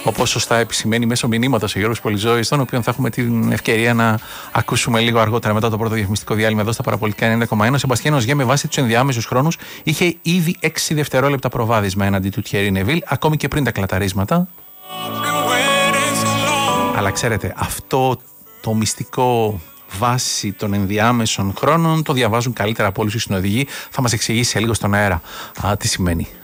Όπως σωστά επισημαίνει μέσω μηνύματος ο Γιώργος Πολυζώης, τον οποίο θα έχουμε την ευκαιρία να ακούσουμε λίγο αργότερα μετά το πρώτο διαφημιστικό διάλειμμα εδώ στα Παραπολιτικά 90,1. Ο Σεμπαστιάν Οζιέ με βάση τους ενδιάμεσους χρόνους είχε ήδη 6 δευτερόλεπτα προβάδισμα έναντι του Thierry Neuville, ακόμη και πριν τα κλαταρίσματα. Αλλά ξέρετε, αυτό το μυστικό βάση των ενδιάμεσων χρόνων το διαβάζουν καλύτερα από όλους οι συνοδηγοί. Θα μας εξηγήσει σε λίγο στον αέρα τι σημαίνει.